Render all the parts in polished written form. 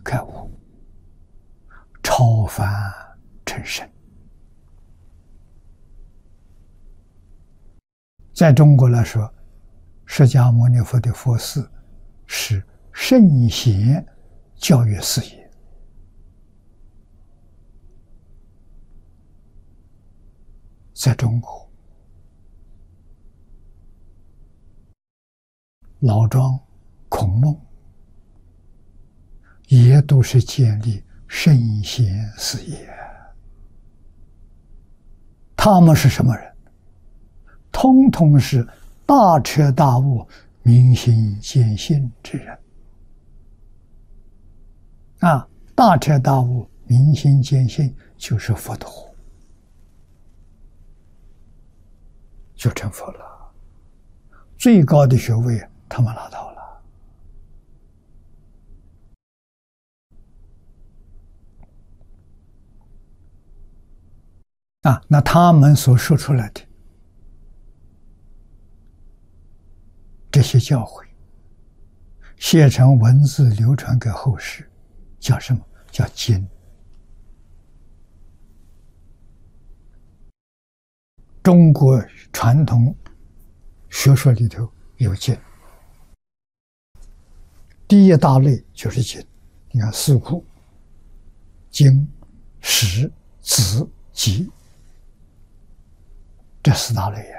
开悟，超凡成圣。在中国来说，释迦牟尼佛的佛寺是圣贤教育事业。在中国，老庄、孔孟也都是建立圣贤事业。他们是什么人？通通是大彻大悟、明心见性之人。大彻大悟、明心见性就是佛陀，就成佛了。最高的学位他们拿到了。那他们所说出来的这些教诲，写成文字流传给后世，叫什么？叫经。中国传统学说里头有经，第一大类就是经。你看四库、经、史、子、集，这四大类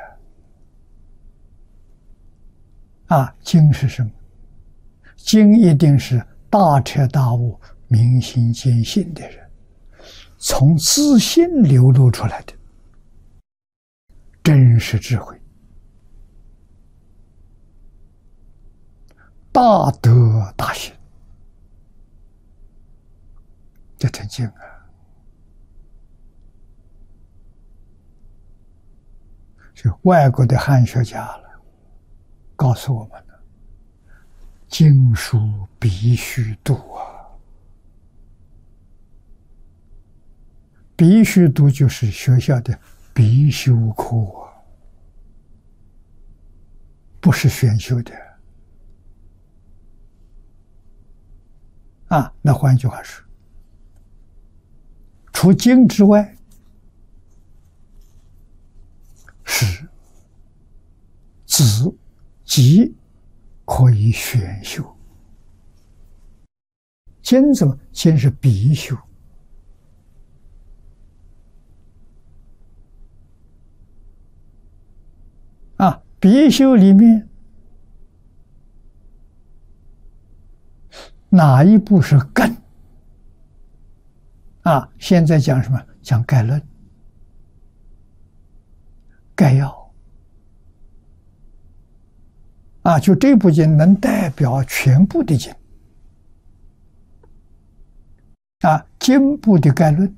经是什么？经一定是大彻大悟、明心见性的人从自信流露出来的真实智慧，大德大行，这成经是外国的汉学家了，告诉我们了，经书必须读必须读就是学校的必修课不是选修的那换句话说，除经之外，史、子、集可以选修。经怎么？经是必修。必修里面哪一部是根？现在讲什么？讲概论、概要。就这部经能代表全部的经。经部的概论，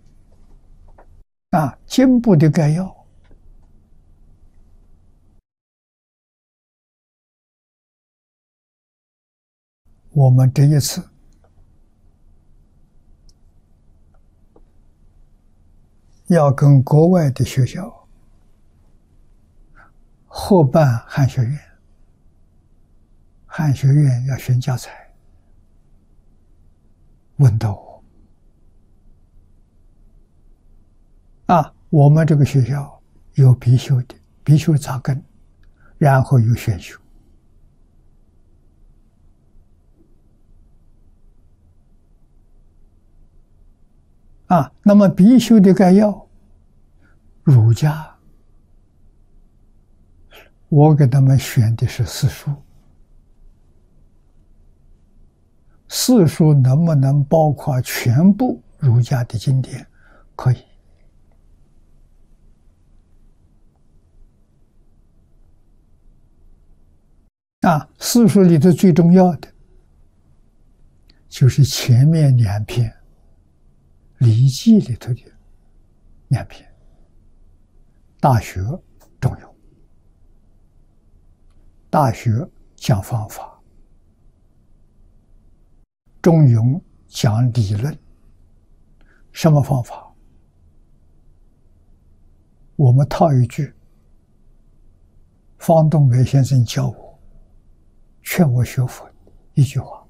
经部的概要。我们这一次要跟国外的学校合办汉学院，汉学院要选教材，问到我们这个学校有必修的，必修扎根，然后有选修。那么必修的概要，儒家，我给他们选的是四书。四书能不能包括全部儒家的经典？可以。四书里头最重要的就是前面两篇《礼记》里头的两篇，《大学》《中庸》。《大学》讲方法，《中庸》讲理论。什么方法？我们套一句，方东梅先生教我、劝我学佛一句话：